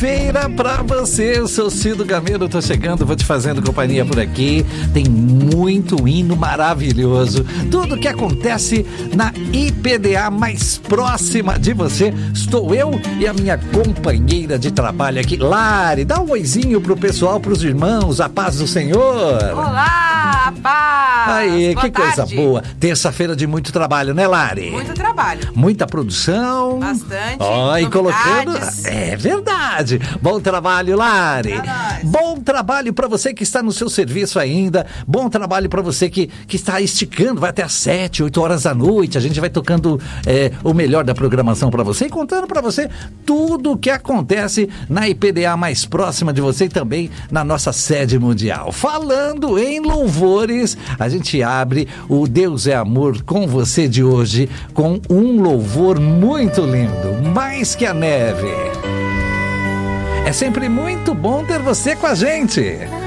quinta-feira pra você. Eu sou Cido Gameiro, tô chegando, vou te fazendo companhia por aqui. Tem muito hino maravilhoso. Tudo que acontece na IPDA mais próxima de você. Estou eu e a minha companheira de trabalho aqui, Lari. Dá um oizinho pro pessoal, pros irmãos, a paz do Senhor. Olá, paz. Aí, boa que coisa tarde. boa. Terça-feira de muito trabalho, né, Lari? Muito trabalho. Muita produção. Bastante. Ó, e colocando. novidades. É verdade. Bom trabalho, Lari. É nóis. Bom trabalho pra você que está no seu serviço ainda. Bom trabalho pra você que está esticando. Vai até às 7, 8 horas da noite. A gente vai tocando o melhor da programação pra você e contando pra você tudo o que acontece na IPDA mais próxima de você e também na nossa sede mundial. Falando em louvores, a gente abre o Deus é Amor com você de hoje com um louvor muito lindo, Mais que a Neve. É sempre muito bom ter você com a gente.